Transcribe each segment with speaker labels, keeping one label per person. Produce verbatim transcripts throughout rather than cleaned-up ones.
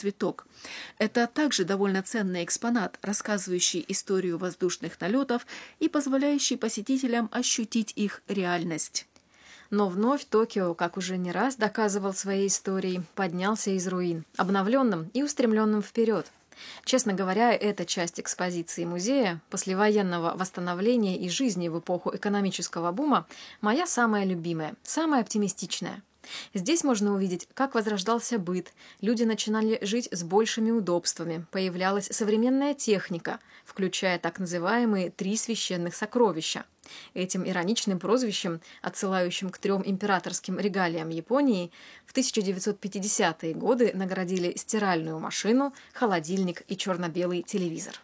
Speaker 1: цветок. Это также довольно ценный экспонат, рассказывающий историю воздушных налетов и позволяющий посетителям ощутить их реальность.
Speaker 2: Но вновь Токио, как уже не раз доказывал своей историей, поднялся из руин, обновленным и устремленным вперед. Честно говоря, эта часть экспозиции музея, послевоенного восстановления и жизни в эпоху экономического бума, моя самая любимая, самая оптимистичная. Здесь можно увидеть, как возрождался быт, люди начинали жить с большими удобствами, появлялась современная техника, включая так называемые «три священных сокровища». Этим ироничным прозвищем, отсылающим к трем императорским регалиям Японии, в тысяча девятьсот пятидесятые годы наградили стиральную машину, холодильник и черно-белый телевизор.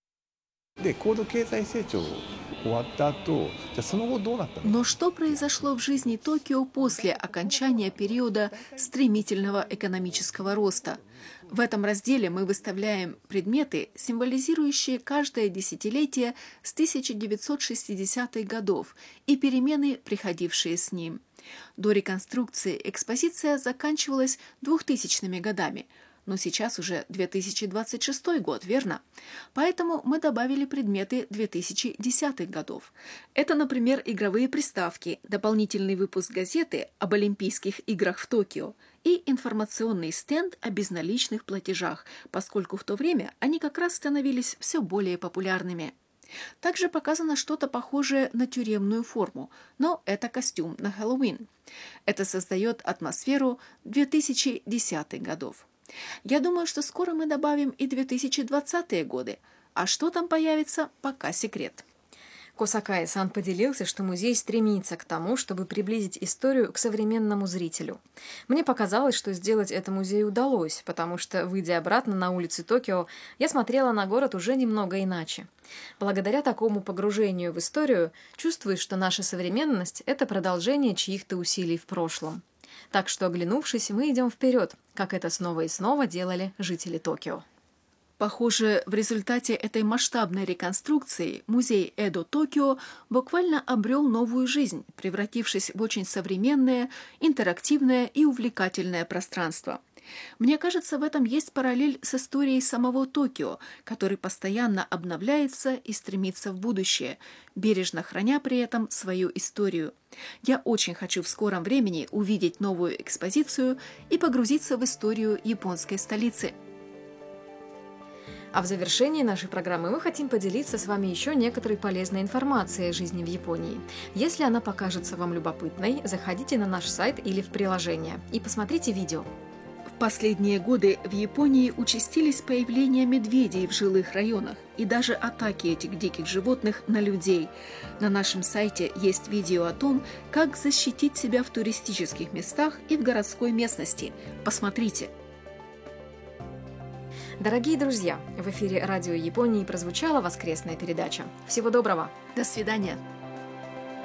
Speaker 1: Но что произошло в жизни Токио после окончания периода стремительного экономического роста? В этом разделе мы выставляем предметы, символизирующие каждое десятилетие с тысяча девятьсот шестидесятых годов и перемены, приходившие с ним. До реконструкции экспозиция заканчивалась двухтысячными годами, но сейчас уже две тысячи двадцать шестой год, верно? Поэтому мы добавили предметы две тысячи десятых годов. Это, например, игровые приставки, дополнительный выпуск газеты об Олимпийских играх в Токио и информационный стенд о безналичных платежах, поскольку в то время они как раз становились все более популярными. Также показано что-то похожее на тюремную форму, но это костюм на Хэллоуин. Это создает атмосферу две тысячи десятых годов. Я думаю, что скоро мы добавим и две тысячи двадцатые годы, а что там появится, пока секрет.
Speaker 2: Косакай-сан поделился, что музей стремится к тому, чтобы приблизить историю к современному зрителю. Мне показалось, что сделать это музею удалось, потому что, выйдя обратно на улицы Токио, я смотрела на город уже немного иначе. Благодаря такому погружению в историю чувствуешь, что наша современность – это продолжение чьих-то усилий в прошлом. Так что, оглянувшись, мы идем вперед, как это снова и снова делали жители Токио.
Speaker 1: Похоже, в результате этой масштабной реконструкции музей Эдо Токио буквально обрел новую жизнь, превратившись в очень современное, интерактивное и увлекательное пространство. Мне кажется, в этом есть параллель с историей самого Токио, который постоянно обновляется и стремится в будущее, бережно храня при этом свою историю. Я очень хочу в скором времени увидеть новую экспозицию и погрузиться в историю японской столицы.
Speaker 2: А в завершении нашей программы мы хотим поделиться с вами еще некоторой полезной информацией о жизни в Японии. Если она покажется вам любопытной, заходите на наш сайт или в приложение и посмотрите видео.
Speaker 1: В последние годы в Японии участились появления медведей в жилых районах и даже атаки этих диких животных на людей. На нашем сайте есть видео о том, как защитить себя в туристических местах и в городской местности. Посмотрите.
Speaker 2: Дорогие друзья, в эфире Радио Японии прозвучала воскресная передача. Всего доброго!
Speaker 1: До свидания!